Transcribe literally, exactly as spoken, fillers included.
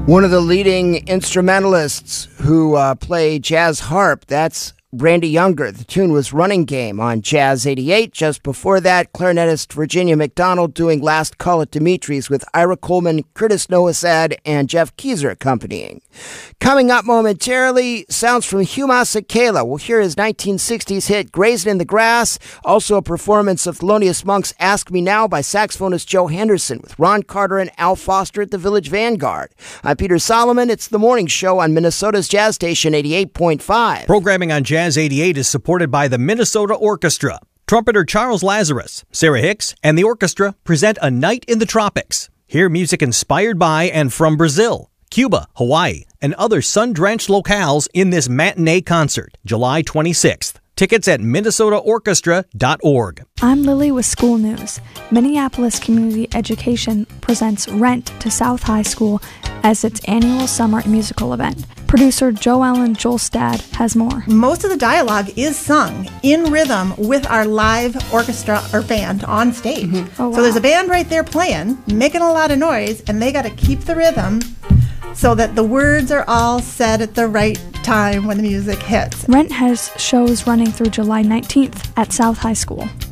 One of the leading instrumentalists who uh, play jazz harp, that's Randy Younger. The tune was Running Game on Jazz eighty-eight. Just before that, clarinetist Virginia McDonald doing Last Call at Dimitri's with Ira Coleman, Curtis Noasad, and Jeff Keezer accompanying. Coming up momentarily, sounds from Hugh Masekela. We'll hear his nineteen sixties hit Grazing in the Grass. Also a performance of Thelonious Monk's Ask Me Now by saxophonist Joe Henderson with Ron Carter and Al Foster at the Village Vanguard. I'm Peter Solomon. It's the morning show on Minnesota's Jazz Station eighty-eight point five. Programming on Jazz eighty-eight is supported by the Minnesota Orchestra. Trumpeter Charles Lazarus, Sarah Hicks, and the orchestra present A Night in the Tropics. Hear music inspired by and from Brazil, Cuba, Hawaii, and other sun-drenched locales in this matinee concert, July twenty-sixth. Tickets at minnesota orchestra dot org. I'm Lily with School News. Minneapolis Community Education presents Rent to South High School as its annual summer musical event. Producer Joellen Jolstad has more. Most of the dialogue is sung in rhythm with our live orchestra or band on stage. Mm-hmm. Oh, wow. So there's a band right there playing, making a lot of noise, and they got to keep the rhythm so that the words are all said at the right time when the music hits. Rent has shows running through July nineteenth at South High School.